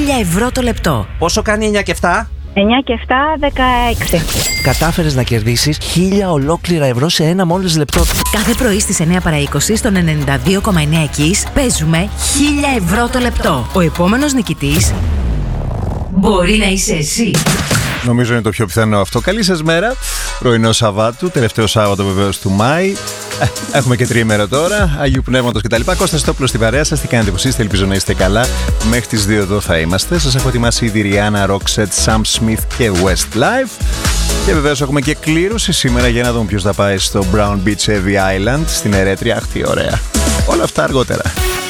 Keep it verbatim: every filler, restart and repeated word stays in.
χίλια ευρώ το λεπτό. Πόσο κάνει εννιά και επτά? εννιά και επτά, δεκαέξι. Κατάφερες να κερδίσεις χίλια ολόκληρα ευρώ σε ένα μόλις λεπτό. Κάθε πρωί στις εννιά παρά είκοσι στον ενενήντα δύο κόμμα εννέα Kiss παίζουμε χίλια ευρώ το λεπτό. Ο επόμενος νικητής μπορεί να είσαι εσύ. Νομίζω είναι το πιο πιθανό αυτό. Καλή σας μέρα. Πρωινό Σαββάτου, τελευταίο Σάββατο βεβαίως του Μάη. Έχουμε και τριήμερο τώρα, Αγίου Πνεύματος κτλ. Κώστας Στόπουλος στην παρέα σας. Τι κάνετε, πως είστε? Ελπίζω να είστε καλά. Μέχρι τις δύο εδώ θα είμαστε. Σας έχω ετοιμάσει ήδη Rihanna, Roxette, Sam Smith και Westlife. Και βεβαίως έχουμε και κλήρωση σήμερα για να δούμε ποιος θα πάει στο Brown Beach Heavy Island στην Ερέτρια. Αχ, τι ωραία. Όλα αυτά αργότερα.